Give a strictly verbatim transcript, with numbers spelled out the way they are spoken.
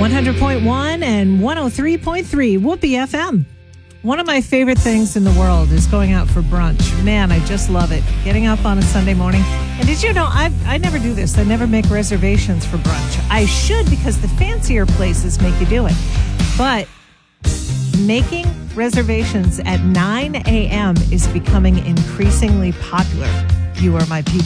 one hundred point one and one oh three point three Whoopee F M. One of my favorite things in the world is going out for brunch. Man, I just love it. Getting up on a Sunday morning. And did you know, I I never do this. I never make reservations for brunch. I should, because the fancier places make you do it. But making reservations at nine a.m. is becoming increasingly popular. You are my people.